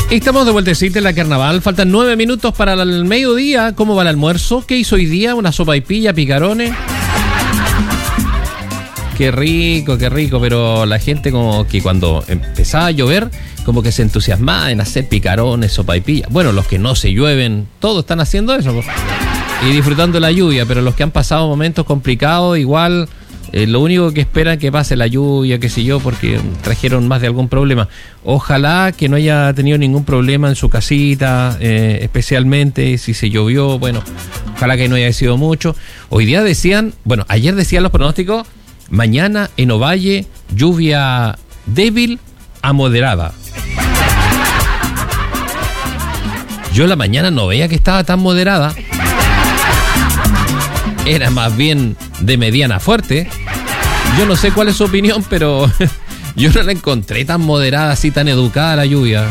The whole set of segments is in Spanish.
Estamos de vueltecita en la Carnaval. Faltan 9 minutos para el mediodía. ¿Cómo va el almuerzo? ¿Qué hizo hoy día? ¿Una sopaipilla, picarones? Qué rico, pero la gente como que cuando empezaba a llover, como que se entusiasmaba en hacer picarones, sopaipilla. Bueno, los que no se llueven, todos están haciendo eso, pues. Y disfrutando la lluvia, pero los que han pasado momentos complicados, igual, lo único que esperan que pase la lluvia, qué sé yo, porque trajeron más de algún problema. Ojalá que no haya tenido ningún problema en su casita, especialmente si se llovió, bueno, ojalá que no haya sido mucho. Hoy día decían, bueno, ayer decían los pronósticos, mañana en Ovalle, lluvia débil a moderada. Yo en la mañana no veía que estaba tan moderada. Era más bien de mediana a fuerte. Yo no sé cuál es su opinión, pero yo no la encontré tan moderada, así tan educada la lluvia.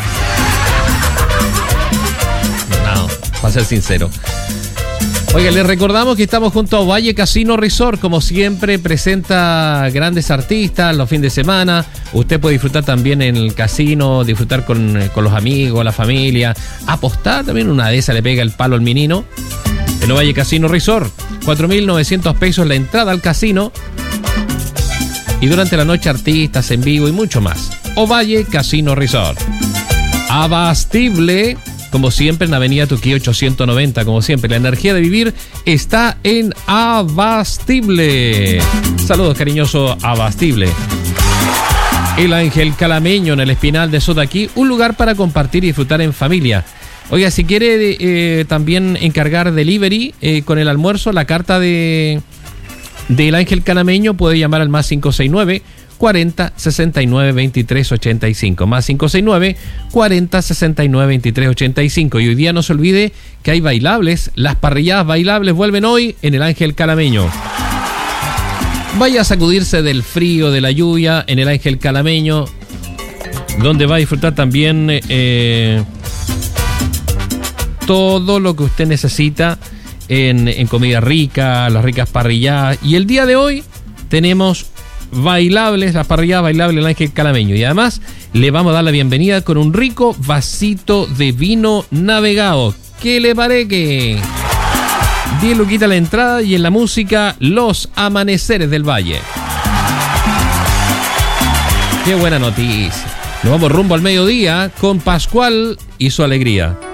No, para ser sincero. Oiga, les recordamos que estamos junto a Ovalle Casino Resort. Como siempre, presenta grandes artistas los fines de semana. Usted puede disfrutar también en el casino, disfrutar con los amigos, la familia. Apostar también, una de esas le pega el palo al menino. En Ovalle Casino Resort, 4.900 pesos la entrada al casino. Y durante la noche artistas en vivo y mucho más. Ovalle Casino Resort. Abastible, como siempre, en Avenida Tuquí 890. Como siempre, la energía de vivir está en Abastible. Saludos cariñoso, Abastible. El Ángel Calameño en el Espinal de Sotaquí, un lugar para compartir y disfrutar en familia. Oiga, si quiere también encargar delivery con el almuerzo, la carta del Ángel Calameño, puede llamar al más 569 40 69 23 85, más 569 40 69 23 85. Y hoy día no se olvide que hay bailables, las parrilladas bailables vuelven hoy en el Ángel Calameño. Vaya a sacudirse del frío, de la lluvia en el Ángel Calameño, donde va a disfrutar también todo lo que usted necesita en comida rica, las ricas parrilladas. Y el día de hoy tenemos bailables, las parrilladas bailables del Ángel Calameño. Y además le vamos a dar la bienvenida con un rico vasito de vino navegado. ¿Qué le parece? 10 luquitas la entrada y en la música Los Amaneceres del Valle. Qué buena noticia. Nos vamos rumbo al mediodía con Pascual y su alegría.